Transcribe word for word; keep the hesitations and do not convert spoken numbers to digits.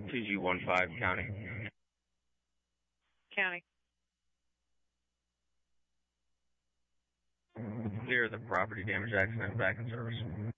two G one five, county. County. Clear the property damage accident back in service.